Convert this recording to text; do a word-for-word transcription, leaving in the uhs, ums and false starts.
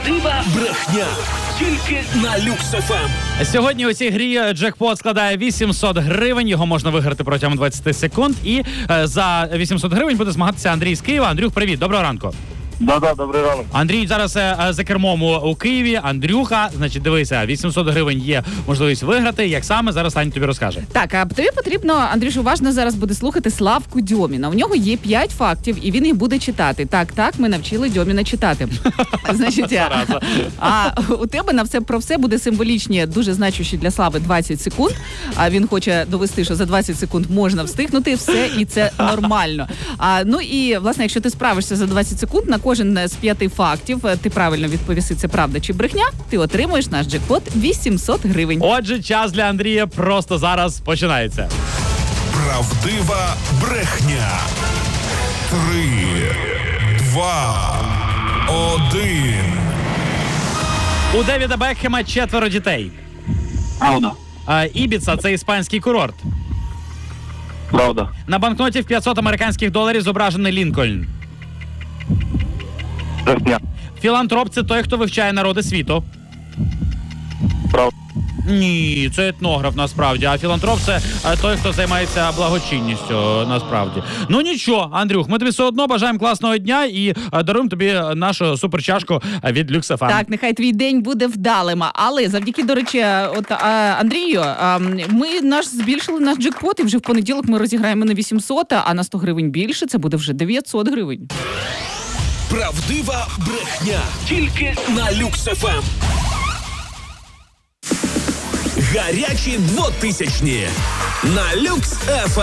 Правдива брехня. Тільки на Люкс еф ем. Сьогодні у цій грі джекпот складає вісімсот гривень. Його можна виграти протягом двадцять секунд. І е, за вісімсот гривень буде змагатися Андрій з Києва. Андрюх, привіт, доброго ранку. Да-да, добрий ранок. Андрій зараз е, за кермом у, у Києві. Андрюха, значить, дивися, вісімсот гривень є можливість виграти. Як саме, зараз Таня тобі розкаже. Так, а тобі потрібно, Андрюш, уважно зараз буде слухати Славку Дьоміна. У нього є п'ять фактів, і він їх буде читати. Так, так, ми навчили Дьоміна читати. Значить, а, а у тебе на все про все буде символічні, дуже значущі для Слави двадцять секунд. А він хоче довести, що за двадцять секунд можна встигнути все, і це нормально. А, ну і, власне, якщо ти справишся за двадцять секунд, на кожен з п'яти фактів ти правильно відповіси, це правда чи брехня, ти отримуєш наш джекпот вісімсот гривень. Отже, час для Андрія просто зараз починається. Правдива брехня. Три, два, один. У Девіда Бекхема четверо дітей. Правда. А, Ібіца – це іспанський курорт. Правда. На банкноті в п'ятсот американських доларів зображений Лінкольн. Брехня. Філантроп – це той, хто вивчає народи світу. Правда. Ні, це етнограф насправді, а філантроп – це е, той, хто займається благочинністю насправді. Ну нічого, Андрюх, ми тобі все одно бажаємо класного дня і е, даруємо тобі нашу суперчашку від Люкс еф ем. Так, нехай твій день буде вдалим. Але завдяки, до речі, от а, Андрію, а, ми наш збільшили наш джекпот, і вже в понеділок ми розіграємо на вісімсот, а на сто гривень більше, це буде вже дев'ятсот гривень. Правдива брехня. Тільки на Люкс еф ем. Гарячі двотисячні. На Люкс еф ем.